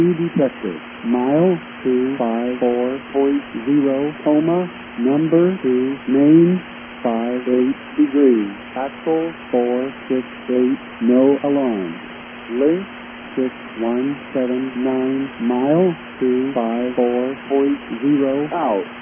detector. Mile 254.0, coma, number 2, main, 58 degrees, axle 468, no alarm. Link 6179, mile 254.0 out.